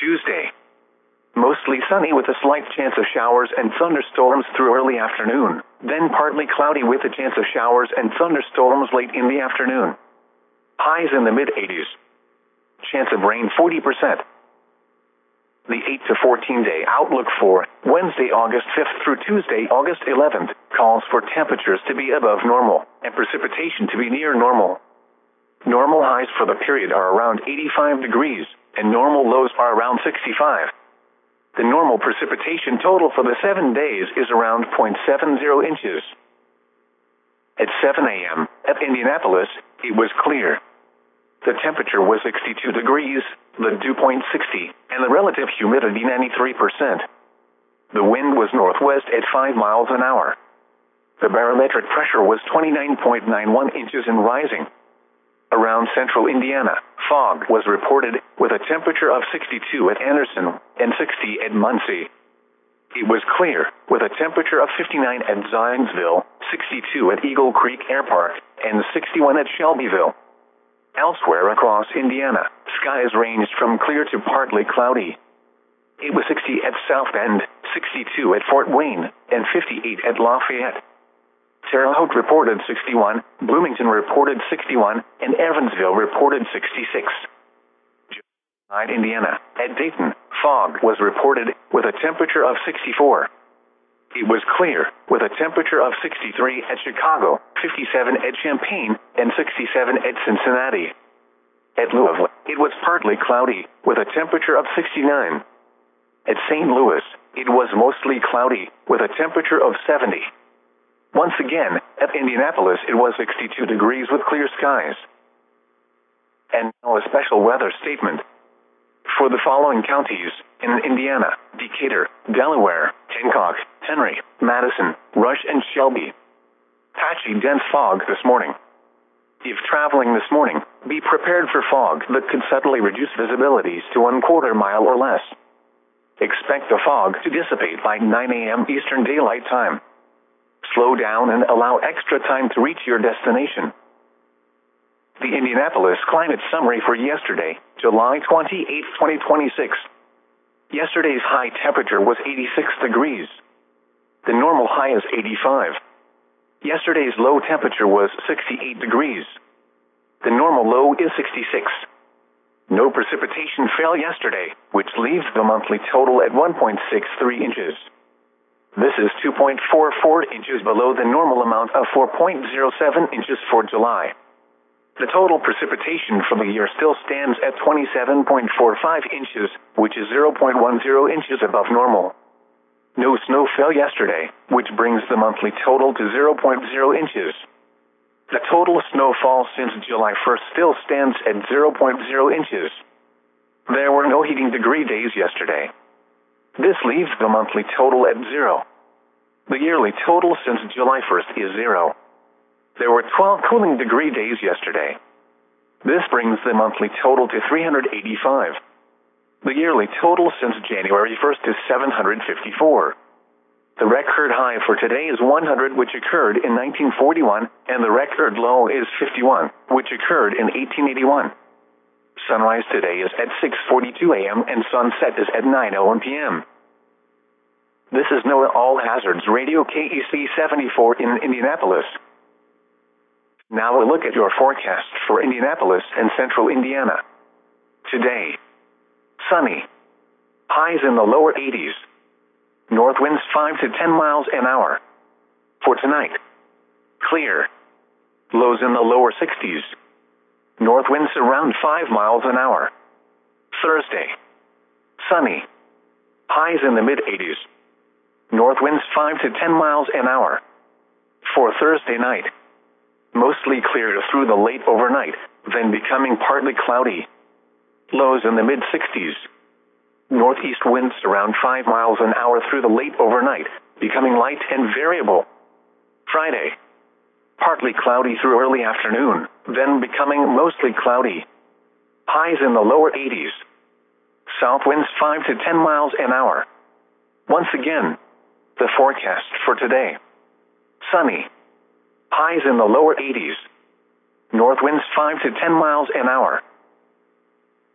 Tuesday. Mostly sunny with a slight chance of showers and thunderstorms through early afternoon, then partly cloudy with a chance of showers and thunderstorms late in the afternoon. Highs in the mid-80s. Chance of rain 40%. The 8 to 14-day outlook for Wednesday, August 5th through Tuesday, August 11th, calls for temperatures to be above normal and precipitation to be near normal. Normal highs for the period are around 85 degrees, and normal lows are around 65. The normal precipitation total for the 7 days is around 0.70 inches. At 7 a.m. at Indianapolis, it was clear. The temperature was 62 degrees, the dew point 60, and the relative humidity 93%. The wind was northwest at 5 miles an hour. The barometric pressure was 29.91 inches and rising. Around central Indiana, fog was reported with a temperature of 62 at Anderson and 60 at Muncie. It was clear with a temperature of 59 at Zionsville, 62 at Eagle Creek Air Park, and 61 at Shelbyville. Elsewhere across Indiana, skies ranged from clear to partly cloudy. It was 60 at South Bend, 62 at Fort Wayne, and 58 at Lafayette. Terre Haute reported 61, Bloomington reported 61, and Evansville reported 66. Indiana, at Dayton, fog was reported with a temperature of 64. It was clear with a temperature of 63 at Chicago, 57 at Champaign, and 67 at Cincinnati. At Louisville, it was partly cloudy with a temperature of 69. At St. Louis, it was mostly cloudy with a temperature of 70. Once again, at Indianapolis, it was 62 degrees with clear skies. And now a special weather statement. For the following counties in Indiana: Decatur, Delaware, Hancock, Henry, Madison, Rush, and Shelby. Patchy dense fog this morning. If traveling this morning, be prepared for fog that could suddenly reduce visibilities to 1/4 mile or less. Expect the fog to dissipate by 9 a.m. Eastern Daylight Time. Slow down and allow extra time to reach your destination. The Indianapolis Climate Summary for yesterday, July 28, 2026. Yesterday's high temperature was 86 degrees. The normal high is 85. Yesterday's low temperature was 68 degrees. The normal low is 66. No precipitation fell yesterday, which leaves the monthly total at 1.63 inches. This is 2.44 inches below the normal amount of 4.07 inches for July. The total precipitation for the year still stands at 27.45 inches, which is 0.10 inches above normal. No snow fell yesterday, which brings the monthly total to 0.0 inches. The total snowfall since July 1st still stands at 0.0 inches. There were no heating degree days yesterday. This leaves the monthly total at 0. The yearly total since July 1st is 0. There were 12 cooling degree days yesterday. This brings the monthly total to 385. The yearly total since January 1st is 754. The record high for today is 100, which occurred in 1941, and the record low is 51, which occurred in 1881. Sunrise today is at 6:42 a.m. and sunset is at 9:01 p.m. This is NOAA All Hazards Radio KEC 74 in Indianapolis. Now a look at your forecast for Indianapolis and central Indiana. Today, sunny. Highs in the lower 80s. North winds 5 to 10 miles an hour. For tonight, clear. Lows in the lower 60s. North winds around 5 miles an hour. Thursday, sunny. Highs in the mid-80s. North winds 5 to 10 miles an hour. For Thursday night, mostly clear through the late overnight, then becoming partly cloudy. Lows in the mid-60s. Northeast winds around 5 miles an hour through the late overnight, becoming light and variable. Friday, partly cloudy through early afternoon, then becoming mostly cloudy. Highs in the lower 80s. South winds 5 to 10 miles an hour. Once again, the forecast for today. Sunny. Highs in the lower 80s. North winds 5 to 10 miles an hour.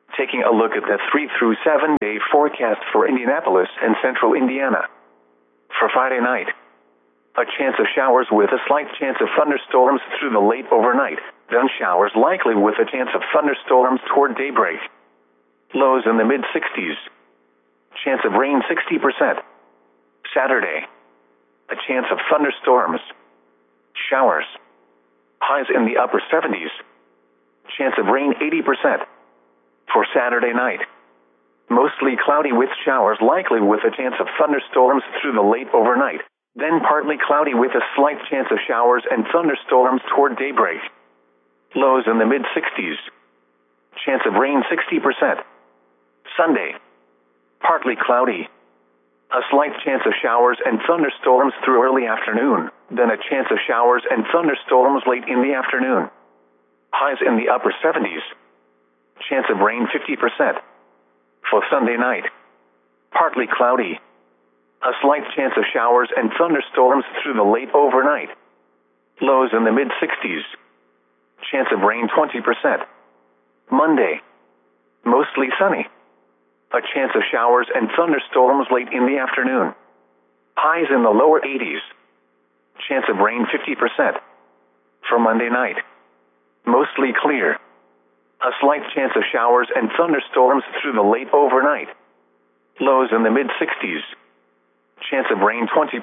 Taking a look at the 3 through 7 day forecast for Indianapolis and central Indiana. For Friday night, a chance of showers with a slight chance of thunderstorms through the late overnight, then showers likely with a chance of thunderstorms toward daybreak. Lows in the mid-60s. Chance of rain 60%. Saturday, a chance of thunderstorms. Showers. Highs in the upper 70s. Chance of rain 80%. For Saturday night, mostly cloudy with showers likely with a chance of thunderstorms through the late overnight, then partly cloudy with a slight chance of showers and thunderstorms toward daybreak. Lows in the mid-60s. Chance of rain 60%. Sunday, partly cloudy. A slight chance of showers and thunderstorms through early afternoon, then a chance of showers and thunderstorms late in the afternoon. Highs in the upper 70s. Chance of rain 50%. For Sunday night, partly cloudy. A slight chance of showers and thunderstorms through the late overnight. Lows in the mid-60s. Chance of rain 20%. Monday, mostly sunny. A chance of showers and thunderstorms late in the afternoon. Highs in the lower 80s. Chance of rain 50%. For Monday night, mostly clear. A slight chance of showers and thunderstorms through the late overnight. Lows in the mid-60s. Chance of rain 20%.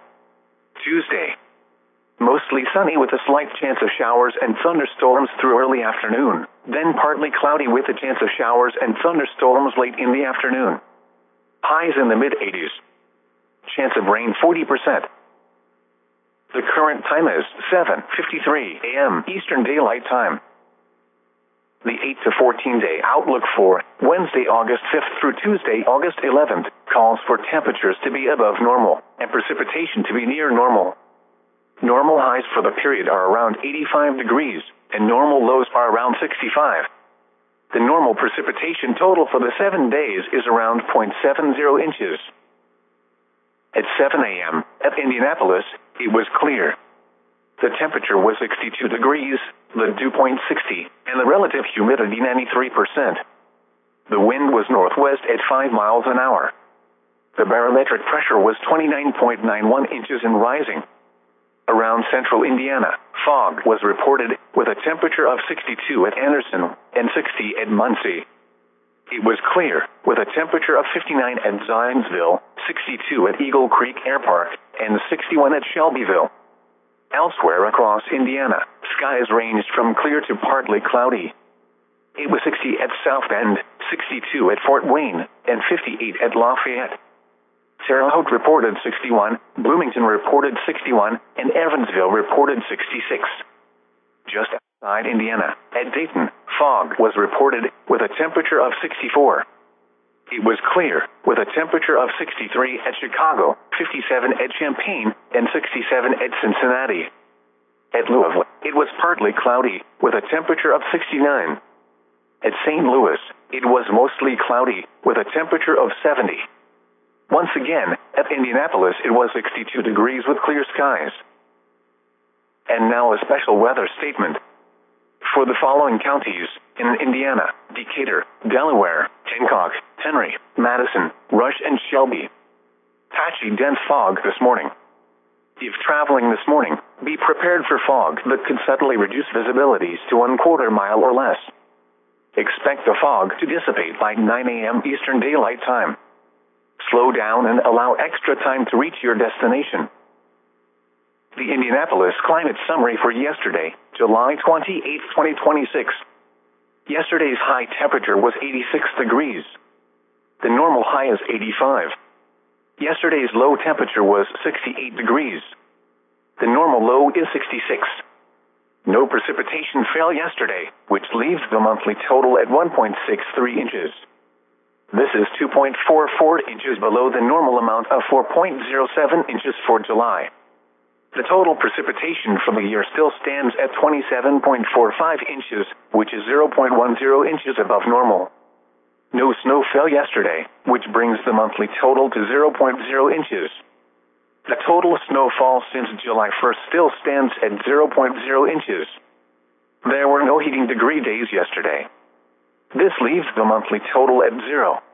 Tuesday, mostly sunny with a slight chance of showers and thunderstorms through early afternoon, then partly cloudy with a chance of showers and thunderstorms late in the afternoon. Highs in the mid-80s. Chance of rain 40%. The current time is 7:53 a.m. Eastern Daylight Time. The 8 to 14 day outlook for Wednesday, August 5th through Tuesday, August 11th, calls for temperatures to be above normal and precipitation to be near normal. Normal highs for the period are around 85 degrees, and normal lows are around 65. The normal precipitation total for the 7 days is around 0.70 inches. At 7 a.m. at Indianapolis, it was clear. The temperature was 62 degrees, the dew point 60, and the relative humidity 93%. The wind was northwest at 5 miles an hour. The barometric pressure was 29.91 inches and rising. Around central Indiana, fog was reported with a temperature of 62 at Anderson and 60 at Muncie. It was clear with a temperature of 59 at Zionsville, 62 at Eagle Creek Air Park, and 61 at Shelbyville. Elsewhere across Indiana, skies ranged from clear to partly cloudy. It was 60 at South Bend, 62 at Fort Wayne, and 58 at Lafayette. Terre Haute reported 61, Bloomington reported 61, and Evansville reported 66. Just outside Indiana, at Dayton, fog was reported with a temperature of 64. It was clear with a temperature of 63 at Chicago, 57 at Champaign, and 67 at Cincinnati. At Louisville, it was partly cloudy with a temperature of 69. At St. Louis, it was mostly cloudy with a temperature of 70. Once again, at Indianapolis, it was 62 degrees with clear skies. And now a special weather statement. For the following counties in Indiana: Decatur, Delaware, Hancock, Henry, Madison, Rush, and Shelby. Patchy dense fog this morning. If traveling this morning, be prepared for fog that could suddenly reduce visibilities to 1/4 mile or less. Expect the fog to dissipate by 9 a.m. Eastern Daylight Time. Slow down and allow extra time to reach your destination. The Indianapolis Climate Summary for yesterday, July 28, 2026. Yesterday's high temperature was 86 degrees. The normal high is 85. Yesterday's low temperature was 68 degrees. The normal low is 66. No precipitation fell yesterday, which leaves the monthly total at 1.63 inches. This is 2.44 inches below the normal amount of 4.07 inches for July. The total precipitation for the year still stands at 27.45 inches, which is 0.10 inches above normal. No snow fell yesterday, which brings the monthly total to 0.0 inches. The total snowfall since July 1st still stands at 0.0 inches. There were no heating degree days yesterday. This leaves the monthly total at 0.